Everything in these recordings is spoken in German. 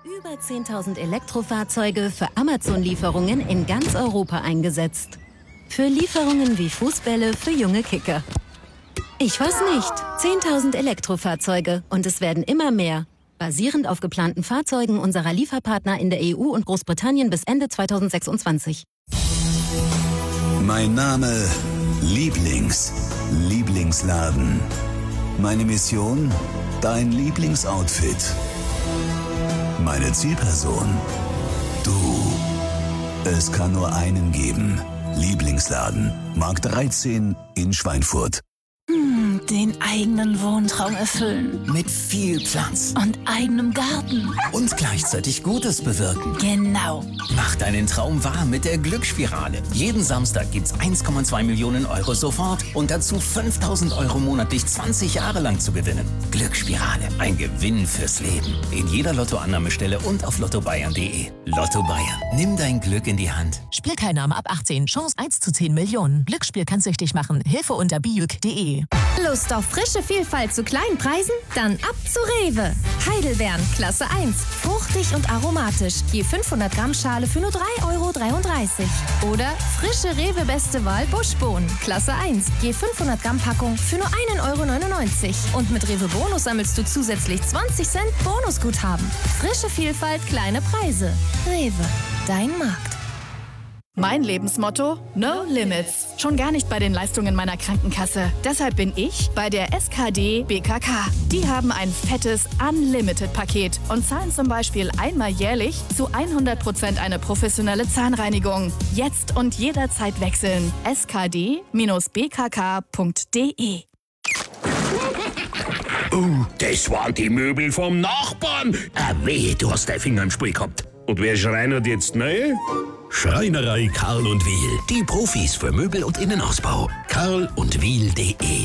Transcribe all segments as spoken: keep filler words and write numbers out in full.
Über zehntausend Elektrofahrzeuge für Amazon-Lieferungen in ganz Europa eingesetzt. Für Lieferungen wie Fußbälle für junge Kicker. Ich weiß nicht. zehntausend Elektrofahrzeuge und es werden immer mehr. Basierend auf geplanten Fahrzeugen unserer Lieferpartner in der E U und Großbritannien bis Ende zweitausendsechsundzwanzig. Mein Name Lieblings. Lieblingsladen. Meine Mission? Dein Lieblingsoutfit. Meine Zielperson? Du. Es kann nur einen geben. Lieblingsladen. Markt dreizehn in Schweinfurt. Hm, den eigenen Wohntraum erfüllen. Mit viel Platz. Und eigenem Garten. Und gleichzeitig Gutes bewirken. Genau. Mach deinen Traum wahr mit der Glücksspirale. Jeden Samstag gibt's eins Komma zwei Millionen Euro sofort und dazu fünftausend Euro monatlich zwanzig Jahre lang zu gewinnen. Glücksspirale. Ein Gewinn fürs Leben. In jeder Lottoannahmestelle und auf lotto bayern punkt de. Lotto Bayern. Nimm dein Glück in die Hand. Spielteilnahme ab achtzehn. Chance eins zu zehn Millionen. Glücksspiel kann süchtig machen. Hilfe unter bijuk punkt de. Lust auf frische Vielfalt zu kleinen Preisen? Dann ab zu Rewe. Heidelbeeren, Klasse eins. Fruchtig und aromatisch. Je fünfhundert Gramm Schale für nur drei Euro dreiunddreißig. Oder frische Rewe Beste Wahl Buschbohnen, Klasse eins. Je fünfhundert Gramm Packung für nur ein Euro neunundneunzig. Und mit Rewe Bonus sammelst du zusätzlich zwanzig Cent Bonusguthaben. Frische Vielfalt, kleine Preise. Rewe, dein Markt. Mein Lebensmotto? No Limits. Schon gar nicht bei den Leistungen meiner Krankenkasse. Deshalb bin ich bei der S K D B K K. Die haben ein fettes Unlimited-Paket und zahlen zum Beispiel einmal jährlich zu hundert Prozent eine professionelle Zahnreinigung. Jetzt und jederzeit wechseln. S K D B K K punkt de. Oh, das waren die Möbel vom Nachbarn. Ah, weh, du hast deinen Finger im Spiel gehabt. Und wer schreinert jetzt neu? Schreinerei Karl und Wiel. Die Profis für Möbel und Innenausbau. karl und wiel punkt de.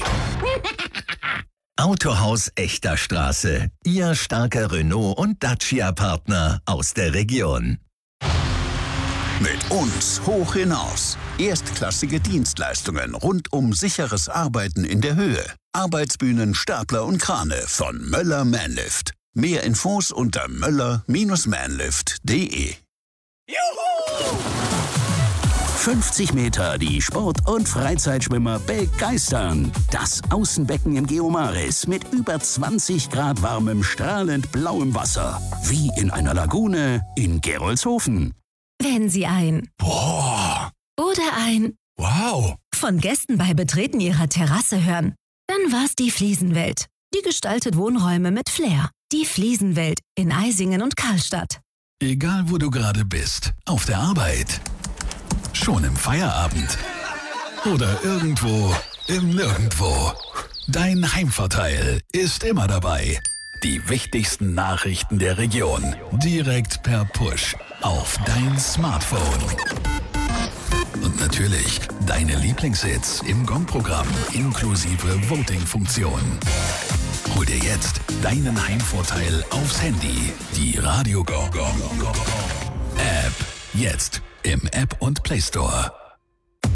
Autohaus Echter Straße. Ihr starker Renault- und Dacia-Partner aus der Region. Mit uns hoch hinaus. Erstklassige Dienstleistungen rund um sicheres Arbeiten in der Höhe. Arbeitsbühnen, Stapler und Krane von Möller Manlift. Mehr Infos unter möller manlift punkt de. Juhu! fünfzig Meter die Sport- und Freizeitschwimmer begeistern. Das Außenbecken im Geomaris mit über zwanzig Grad warmem, strahlend blauem Wasser. Wie in einer Lagune in Gerolzhofen. Wenn Sie ein Boah! oder ein Wow! von Gästen bei Betreten ihrer Terrasse hören, dann war's die Fliesenwelt. Die gestaltet Wohnräume mit Flair. Die Fliesenwelt in Eisingen und Karlstadt. Egal wo du gerade bist, auf der Arbeit, schon im Feierabend oder irgendwo im Nirgendwo. Dein Heimvorteil ist immer dabei. Die wichtigsten Nachrichten der Region direkt per Push auf dein Smartphone. Und natürlich deine Lieblingshits im Gong-Programm inklusive Voting-Funktion. Hol dir jetzt deinen Heimvorteil aufs Handy. Die Radio Go Go Go Go App. Jetzt im App und Play Store.